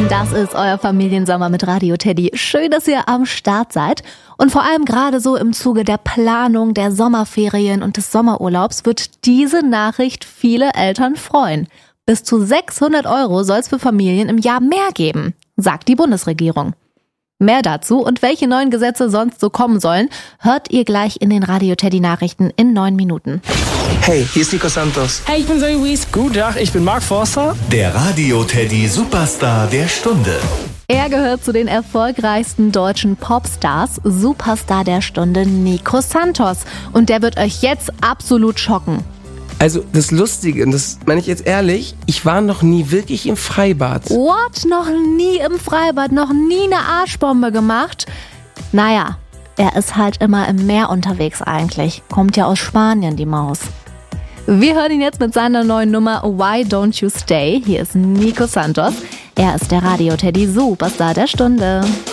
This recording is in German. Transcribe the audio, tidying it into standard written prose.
Das ist euer Familiensommer mit Radio Teddy. Schön, dass ihr am Start seid. Und vor allem gerade so im Zuge der Planung der Sommerferien und des Sommerurlaubs wird diese Nachricht viele Eltern freuen. Bis zu 600 € soll es für Familien im Jahr mehr geben, sagt die Bundesregierung. Mehr dazu und welche neuen Gesetze sonst so kommen sollen, hört ihr gleich in den Radio Teddy Nachrichten in 9 Minuten. Hey, hier ist Nico Santos. Hey, ich bin Zoe Wies. Guten Tag, ich bin Mark Forster. Der Radio Teddy Superstar der Stunde. Er gehört zu den erfolgreichsten deutschen Popstars, Superstar der Stunde Nico Santos. Und der wird euch jetzt absolut schocken. Also das Lustige, und das meine ich jetzt ehrlich, ich war noch nie wirklich im Freibad. What? Noch nie im Freibad? Noch nie eine Arschbombe gemacht? Naja, er ist halt immer im Meer unterwegs eigentlich. Kommt ja aus Spanien, die Maus. Wir hören ihn jetzt mit seiner neuen Nummer Why Don't You Stay. Hier ist Nico Santos. Er ist der Radio Teddy Superstar der Stunde.